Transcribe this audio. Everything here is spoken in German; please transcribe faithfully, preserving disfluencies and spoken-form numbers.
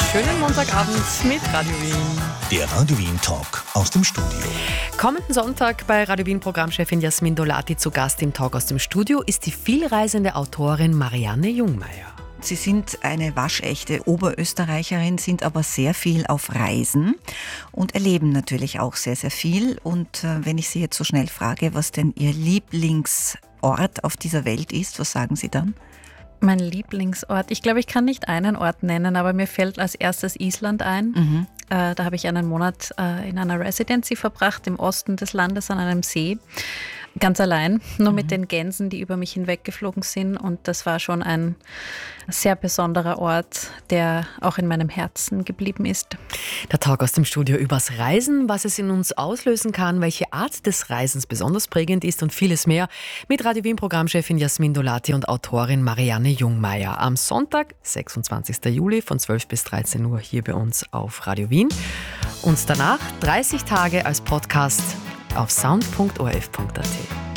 Schönen Montagabend mit Radio Wien. Der Radio Wien Talk aus dem Studio. Kommenden Sonntag bei Radio Wien Programmchefin Jasmin Dolati zu Gast im Talk aus dem Studio ist die vielreisende Autorin Marianne Jungmeier. Sie sind eine waschechte Oberösterreicherin, sind aber sehr viel auf Reisen und erleben natürlich auch sehr, sehr viel. Und äh, wenn ich Sie jetzt so schnell frage, was denn Ihr Lieblingsort auf dieser Welt ist, was sagen Sie dann? Mein Lieblingsort, ich glaube, ich kann nicht einen Ort nennen, aber mir fällt als erstes Island ein. Mhm. Äh, da habe ich einen Monat äh, in einer Residency verbracht, im Osten des Landes an einem See. Ganz allein, nur mhm. mit den Gänsen, die über mich hinweggeflogen sind. Und das war schon ein sehr besonderer Ort, der auch in meinem Herzen geblieben ist. Der Talk aus dem Studio übers Reisen, was es in uns auslösen kann, welche Art des Reisens besonders prägend ist und vieles mehr mit Radio Wien Programmchefin Jasmin Dolati und Autorin Marianne Jungmeier. Am Sonntag, sechsundzwanzigsten Juli von zwölf bis dreizehn Uhr hier bei uns auf Radio Wien. Und danach dreißig Tage als Podcast auf sound punkt o r f punkt a t.